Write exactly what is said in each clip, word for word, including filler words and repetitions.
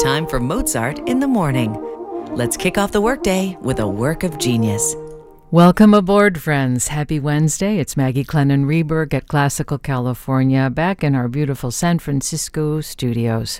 time for Mozart in the morning. Let's kick off the workday with a work of genius. Welcome aboard, friends. Happy Wednesday. It's Maggie Clennon Reberg at Classical California, back in our beautiful San Francisco studios.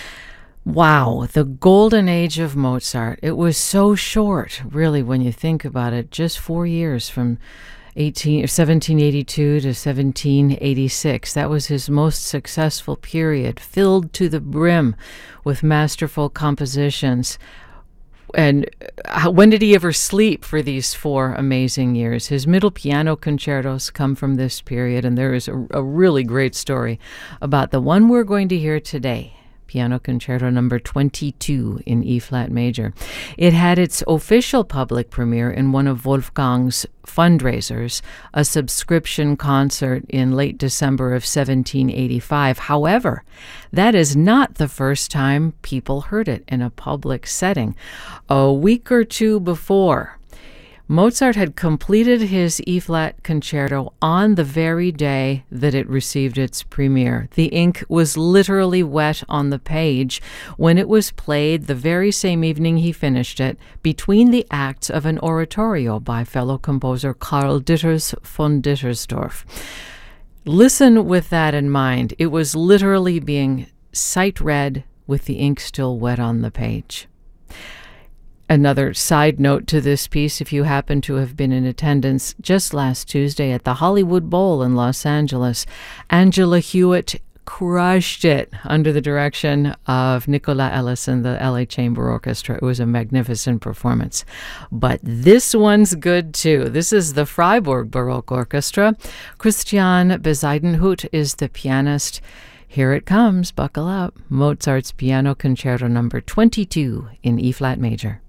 Wow, the golden age of Mozart. It was so short, really, when you think about it. Just four years from eighteen, seventeen eighty-two to seventeen eighty-six. That was his most successful period, filled to the brim with masterful compositions. And how, when did he ever sleep for these four amazing years? His middle piano concertos come from this period, and there is a, a really great story about the one we're going to hear today. Piano Concerto number twenty-two in E-flat major. It had its official public premiere in one of Wolfgang's fundraisers, a subscription concert in late December of seventeen eighty-five. However, that is not the first time people heard it in a public setting. A week or two before, Mozart had completed his E-flat concerto on the very day that it received its premiere. The ink was literally wet on the page when it was played the very same evening he finished it, between the acts of an oratorio by fellow composer Karl Ditters von Dittersdorf. Listen with that in mind. It was literally being sight-read with the ink still wet on the page. Another side note to this piece, if you happen to have been in attendance just last Tuesday at the Hollywood Bowl in Los Angeles, Angela Hewitt crushed it under the direction of Nicola Ellis and the L A Chamber Orchestra. It was a magnificent performance. But this one's good too. This is the Freiburg Baroque Orchestra. Christian Bezuidenhout is the pianist. Here it comes, buckle up. Mozart's Piano Concerto number twenty-two in E-flat major.